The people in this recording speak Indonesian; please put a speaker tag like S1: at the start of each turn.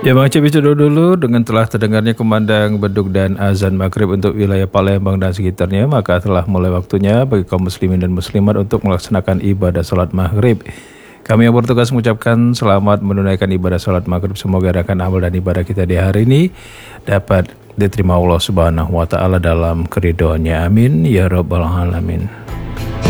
S1: Ya Bang Cip, itu dulu dengan telah terdengarnya kumandang beduk dan azan maghrib untuk wilayah Palembang dan sekitarnya, maka telah mulai waktunya bagi kaum muslimin dan muslimat untuk melaksanakan ibadah sholat maghrib. Kami yang bertugas mengucapkan selamat menunaikan ibadah sholat maghrib. Semoga rekan amal dan ibadah kita di hari ini dapat diterima Allah Subhanahu wa Ta'ala dalam keridhoannya. Amin ya Rabbal Alamin.